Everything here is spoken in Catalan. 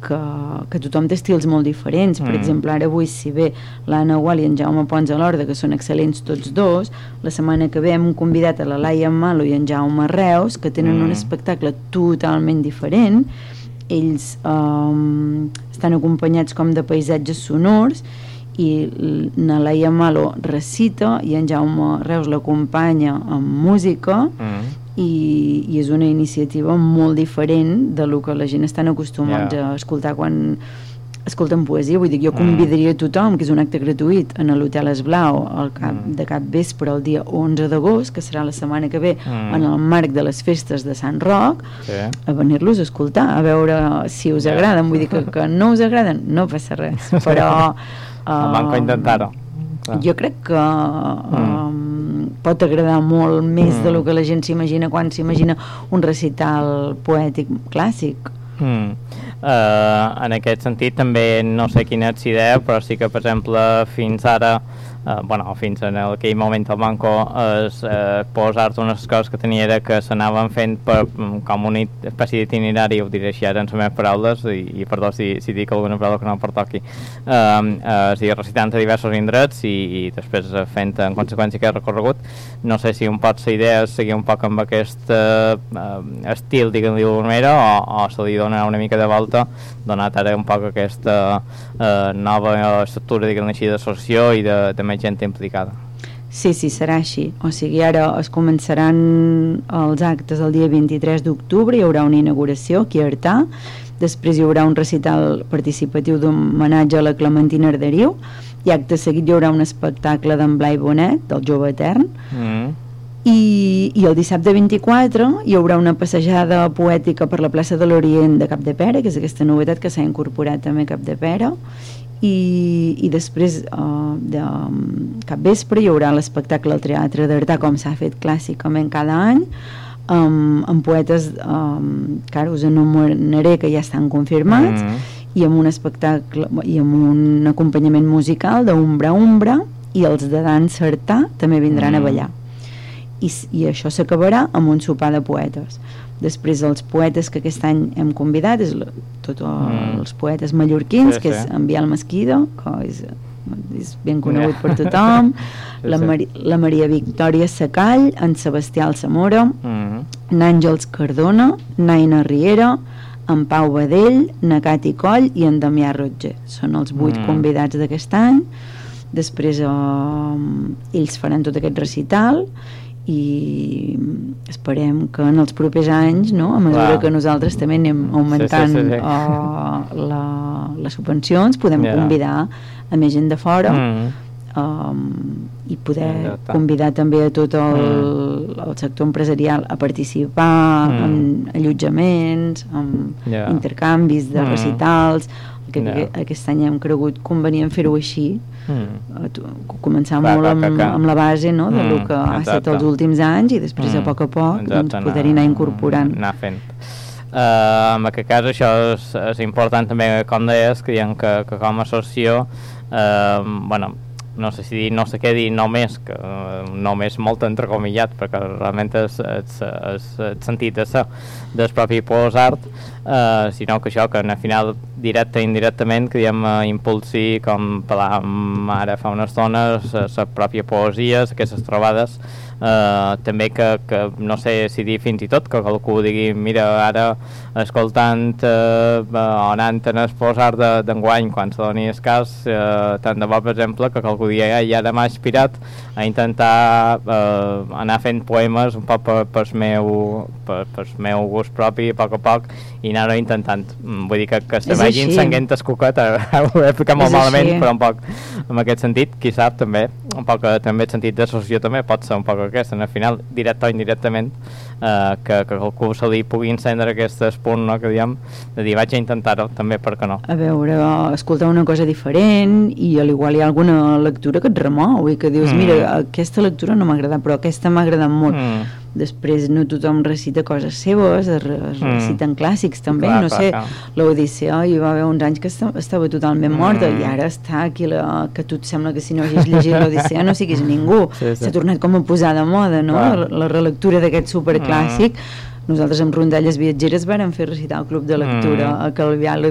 que tothom té estils molt diferents. Per exemple, ara avui, si bé l'Anna Gual i en Jaume Pons a l'Horda, que són excel·lents tots dos, la setmana que ve hem convidat a la Laia Malo i en Jaume Reus, que tenen un espectacle totalment diferent. Ells estan acompanyats com de paisatges sonors, i na Laia Malo recita i en Jaume Reus l'acompanya amb música, i és una iniciativa molt diferent de lo que la gent estan acostumats a escoltar quan escolten poesia. Vull dir, jo convidaria a tothom, que és un acte gratuït en l'Hotel Esblau de cap vespre el dia 11 d'agost, que serà la setmana que ve, en el marc de les festes de Sant Roc, a venir-los a escoltar, a veure si us agraden. Vull dir que no us agraden, no passa res, però manco intentar-ho. Jo crec que pot agradar molt més de lo que la gent s'imagina quan s'imagina un recital poètic clàssic. En aquest sentit també no sé quina és idea, però sí que per exemple fins ara fins en aquell moment el Manco posar-te unes coses que tenia era que s'anaven fent com una espècie d'itinerari, ho diré així ara en les meves paraules, i perdó si dic alguna paraula que no em pertoqui, recitant a diversos indrets i després fent en conseqüència aquest recorregut. No sé si un pot la idea és seguir un poc amb aquest estil, diguem-li d'alguna manera, o se li dona una mica de volta, donat ara un poc aquesta nova estructura, diguem-li així, d'associació i de més gent implicada. Sí, serà així. O sigui, ara es començaran els actes el dia 23 d'octubre, hi haurà una inauguració aquí a Artà, després hi haurà un recital participatiu d'homenatge a la Clementina Arderiu, i acte seguit hi haurà un espectacle d'en Blai Bonet, del Jove Etern, i el dissabte 24 hi haurà una passejada poètica per la plaça de l'Orient de Capdepera, que és aquesta novetat que s'ha incorporat també a Capdepera, i després de capvespre hi haurà l'espectacle al Teatre d'Artà, com s'ha fet clàssicament cada any, amb poetes que ara us enumeraré, que ja estan confirmats, i amb un espectacle i amb un acompanyament musical d'Ombra a Ombra, i els de Dansa Artà també vindran a ballar, i això s'acabarà amb un sopar de poetes. Després els poetes que aquest any hem convidat tots els poetes mallorquins, que és en Biel Mesquida, que és ben conegut per tothom, la Maria Victòria Sacall, en Sebastià Alsamora, n'Àngels Cardona, Naina Riera, en Pau Badell, na Cati Coll i en Damià Rotger. Són els 8 convidats d'aquest any. Després ells faran tot aquest recital i esperem que en els propers anys, no, a mesura que nosaltres també anem augmentant les subvencions, podem convidar a més gent de fora i poder convidar també a tot el sector empresarial a participar en allotjaments, en intercanvis de recitals. Aquest any hem cregut convenient fer-ho així, començar molt amb la base, no, de lo que ha estat els últims anys, i després a poc poder-hi anar incorporant. Anar fent. En aquest cas això és important també, com deies, que com a associació no sé si no se quedi només molt entrecomillat, perquè realment és sentit del propi Posart, sinó que això, que al final directe i indirectament que impulsi, com parlàvem ara fa una estona, la pròpia poesia, aquestes trobades, també que no sé si dir fins i tot que algú digui, mira, ara escoltant o anant en el Posart d'enguany, quan se doni el cas, tant de bo, per exemple, que algú dia ja demà aspirat a intentar anar fent poemes un poc pel meu gust propi, a poc, i anar-ho intentant. Vull dir que se vegin sanguent el cuquet, ho he explicat molt malament, però un poc en aquest sentit, qui sap també, un poc també el sentit d'associació també pot ser un poc aquest, al final, directe o indirectament, que algú se li pugui encendre aquest espunt, no, que diem, de dir, vaig a intentar-ho, també, per què no? A veure, escoltar una cosa diferent, i a l'igual hi ha alguna lectura que et remou, i que dius, mira, aquesta lectura no m'ha agradat, però aquesta m'ha agradat molt. Després no tothom recita coses seves, es reciten clàssics també, no sé, l'Odissea hi va haver uns anys que estava totalment morta, i ara està aquí que tu et sembla que si no hagis llegit l'Odissea no siguis ningú. S'ha tornat com a posar de moda, no?, la relectura d'aquest superclàssic. Nosaltres amb Rondalles Viatgeres vàrem fer recitar al Club de Lectura a Calvià